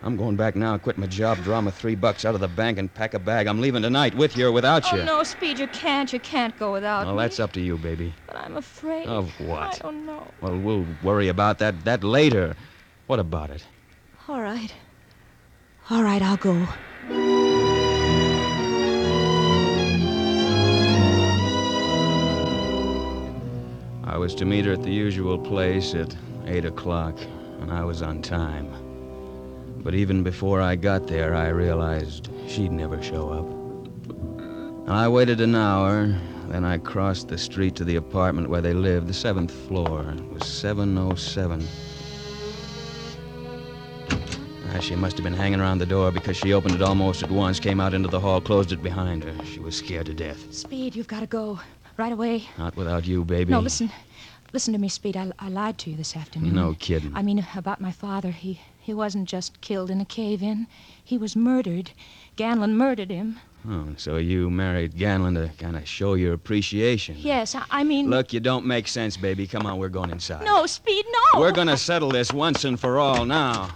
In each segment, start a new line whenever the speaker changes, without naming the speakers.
I'm going back now, quit my job, draw my $3 out of the bank, and pack a bag. I'm leaving tonight, with you or without you.
Oh, no, Speed, you can't. You can't go without me.
Well, that's up to you, baby.
But I'm afraid.
Of what?
I don't know.
Well, we'll worry about that later. What about it?
All right. All right, I'll go.
I was to meet her at the usual place at 8 o'clock, and I was on time. But even before I got there, I realized she'd never show up. I waited an hour, then I crossed the street to the apartment where they lived, the 7th floor. It was 707. She must have been hanging around the door because she opened it almost at once, came out into the hall, closed it behind her. She was scared to death.
Speed, you've got to go. Right away.
Not without you, baby.
No, listen. Listen to me, Speed. I lied to you this afternoon.
No kidding.
I mean, about my father. He wasn't just killed in a cave-in. He was murdered. Ganlon murdered him.
Oh, so you married Ganlon to kind of show your appreciation.
Yes, I mean...
Look, you don't make sense, baby. Come on, we're going inside.
No, Speed, no!
We're going to settle this once and for all now.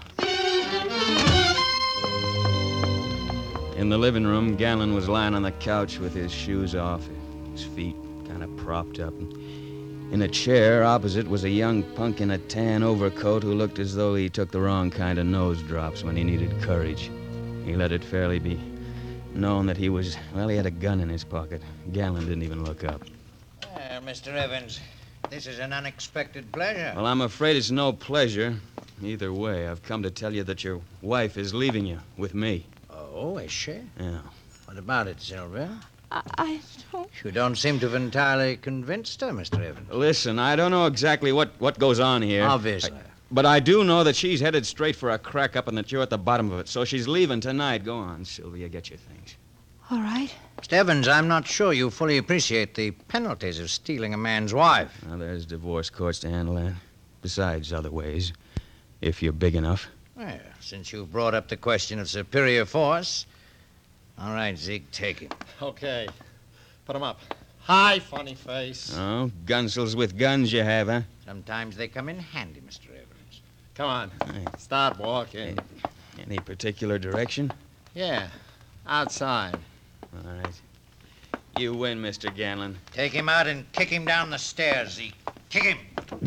In the living room, Ganlon was lying on the couch with his shoes off, his feet kind of propped up. In a chair opposite was a young punk in a tan overcoat who looked as though he took the wrong kind of nose drops when he needed courage. He let it fairly be known that he had a gun in his pocket. Ganlon didn't even look up.
Mr. Evans, this is an unexpected pleasure.
Well, I'm afraid it's no pleasure. Either way, I've come to tell you that your wife is leaving you with me.
Oh, is she?
Yeah.
What about it, Sylvia?
I don't...
You don't seem to have entirely convinced her, Mr. Evans.
Listen, I don't know exactly what goes on here.
Obviously.
But I do know that she's headed straight for a crack up and that you're at the bottom of it. So she's leaving tonight. Go on, Sylvia, get your things.
All right.
Mr. Evans, I'm not sure you fully appreciate the penalties of stealing a man's wife.
Now, there's divorce courts to handle that. Besides other ways, if you're big enough.
Well, since you brought up the question of superior force... All right, Zeke, take him.
Okay. Put him up. Hi, funny face.
Oh, gunsels with guns you have, huh?
Sometimes they come in handy, Mr. Evans.
Come on.
Hey.
Start walking.
Any particular direction?
Yeah. Outside.
All right. You win, Mr. Ganlon.
Take him out and kick him down the stairs, Zeke. Kick him.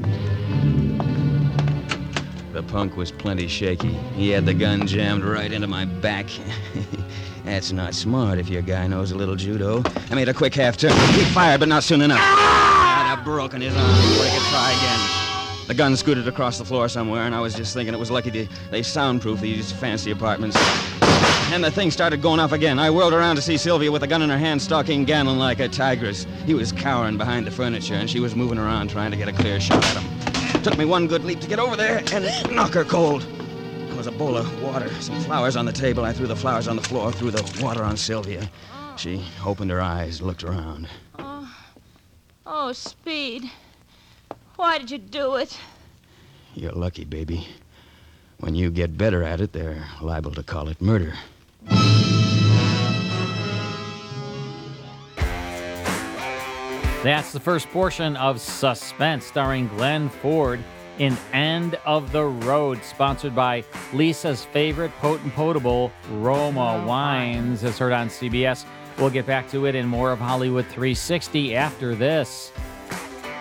The punk was plenty shaky. He had the gun jammed right into my back. That's not smart if your guy knows a little judo. I made a quick half turn. He fired, but not soon enough. I'd have broken his arm before he could try again. The gun scooted across the floor somewhere, and I was just thinking it was lucky they soundproof these fancy apartments. And the thing started going off again. I whirled around to see Sylvia with a gun in her hand, stalking Ganlon like a tigress. He was cowering behind the furniture, and she was moving around trying to get a clear shot at him. Took me one good leap to get over there and knock her cold. There was a bowl of water, some flowers on the table. I threw the flowers on the floor, threw the water on Sylvia. She opened her eyes, looked around.
Oh, Speed. Why did you do it?
You're lucky, baby. When you get better at it, they're liable to call it murder.
That's the first portion of Suspense, starring Glenn Ford in End of the Road, sponsored by Lisa's favorite potent potable, Roma Wines, as heard on CBS. We'll get back to it in more of Hollywood 360 after this.